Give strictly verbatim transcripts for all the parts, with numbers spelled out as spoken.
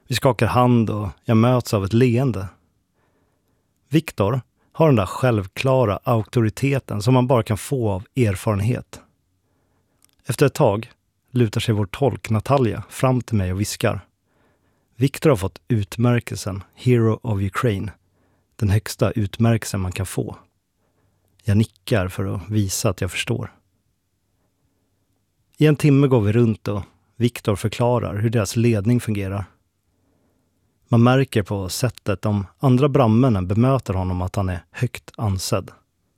Vi skakar hand och jag möts av ett leende. Viktor har den där självklara auktoriteten som man bara kan få av erfarenhet. Efter ett tag lutar sig vår tolk Natalia fram till mig och viskar: Viktor har fått utmärkelsen Hero of Ukraine, den högsta utmärkelsen man kan få. Jag nickar för att visa att jag förstår. I en timme går vi runt och Viktor förklarar hur deras ledning fungerar. Man märker på sättet de andra brandmännen bemöter honom att han är högt ansedd.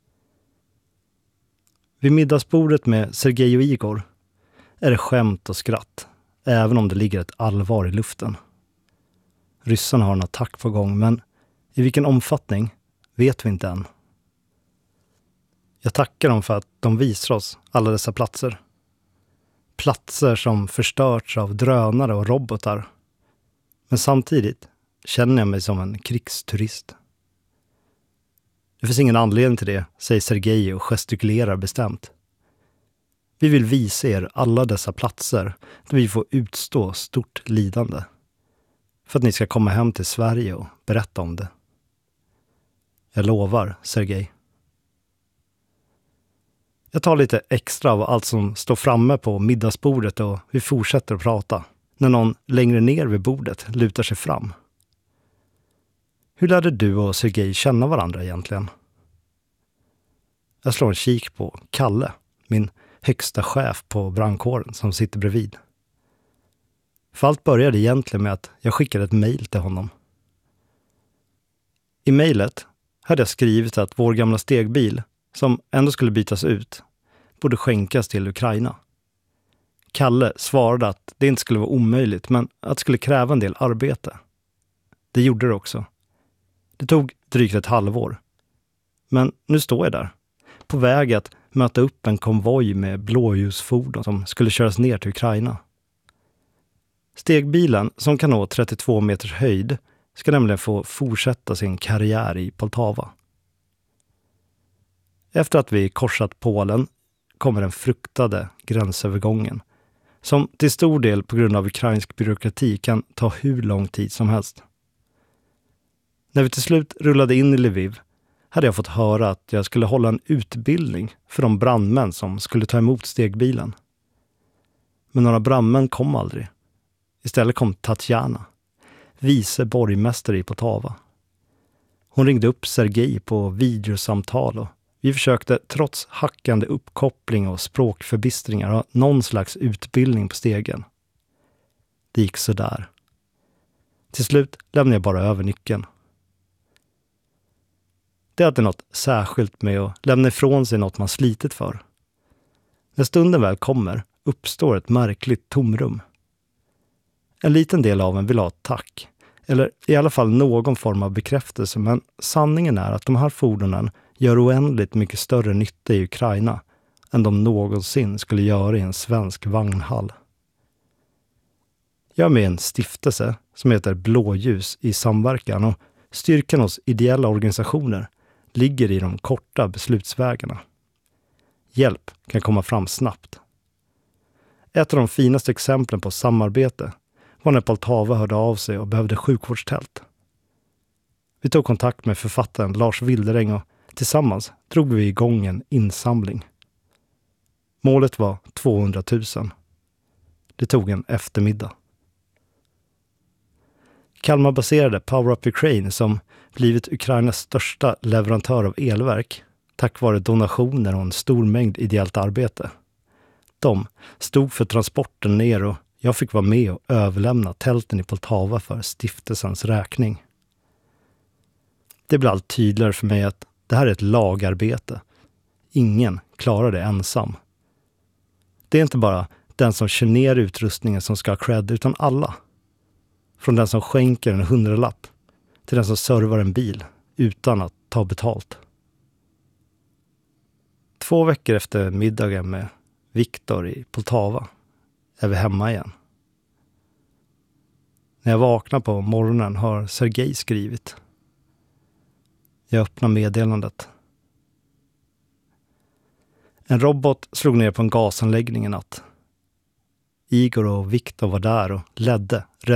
Vid middagsbordet med Sergej och Igor är det skämt och skratt, även om det ligger ett allvar i luften. Ryssarna har en attack på gång, men i vilken omfattning vet vi inte än. Jag tackar dem för att de visar oss alla dessa platser. Platser som förstörts av drönare och robotar. Men samtidigt känner jag mig som en krigsturist. Det finns ingen anledning till det, säger Sergej och gestikulerar bestämt. Vi vill visa er alla dessa platser där vi får utstå stort lidande. För att ni ska komma hem till Sverige och berätta om det. Jag lovar, Sergej. Jag tar lite extra av allt som står framme på middagsbordet och vi fortsätter att prata. När någon längre ner vid bordet lutar sig fram. Hur lärde du och Sergej känna varandra egentligen? Jag slår en kik på Kalle, min högsta chef på brandkåren som sitter bredvid. För allt började egentligen med att jag skickade ett mejl till honom. I mejlet hade jag skrivit att vår gamla stegbil, som ändå skulle bytas ut, borde skänkas till Ukraina. Kalle svarade att det inte skulle vara omöjligt, men att det skulle kräva en del arbete. Det gjorde det också. Det tog drygt ett halvår. Men nu står jag där, på väg att möta upp en konvoj med blåljusfordon som skulle köras ner till Ukraina. Stegbilen, som kan nå trettiotvå meters höjd, ska nämligen få fortsätta sin karriär i Poltava. Efter att vi korsat Polen kommer den fruktade gränsövergången, som till stor del på grund av ukrainsk byråkrati kan ta hur lång tid som helst. När vi till slut rullade in i Lviv hade jag fått höra att jag skulle hålla en utbildning för de brandmän som skulle ta emot stegbilen. Men några brandmän kom aldrig. Istället kom Tatjana, vice borgmästare i Poltava. Hon ringde upp Sergej på videosamtal och vi försökte trots hackande uppkoppling och språkförbistringar ha någon slags utbildning på stegen. Det gick så där. Till slut lämnade jag bara över nyckeln. Det är alltid något särskilt med att lämna ifrån sig något man slitit för. När stunden väl kommer uppstår ett märkligt tomrum. En liten del av en vill ha ett tack, eller i alla fall någon form av bekräftelse, men sanningen är att de här fordonen gör oändligt mycket större nytta i Ukraina än de någonsin skulle göra i en svensk vagnhall. Jag är med i en stiftelse som heter Blåljus i samverkan och styrkan hos ideella organisationer ligger i de korta beslutsvägarna. Hjälp kan komma fram snabbt. Ett av de finaste exemplen på samarbete var när Poltava hörde av sig och behövde sjukvårdstält. Vi tog kontakt med författaren Lars Wilderäng och tillsammans drog vi igång en insamling. Målet var tvåhundratusen. Det tog en eftermiddag. Kalmar-baserade Power Up Ukraine, som blivit Ukrainas största leverantör av elverk tack vare donationer och en stor mängd ideellt arbete. De stod för transporten ner och jag fick vara med och överlämna tälten i Poltava för stiftelsens räkning. Det blir allt tydligare för mig att det här är ett lagarbete. Ingen klarar det ensam. Det är inte bara den som kör ner utrustningen som ska ha cred, utan alla. Från den som skänker en hundralapp till den som servar en bil utan att ta betalt. Två veckor efter middagen med Viktor i Poltava är vi hemma igen. När jag vaknar på morgonen har Sergej skrivit. Jag öppnar meddelandet. En robot slog ner på en gasanläggning i natt. Igor och Viktor var där och ledde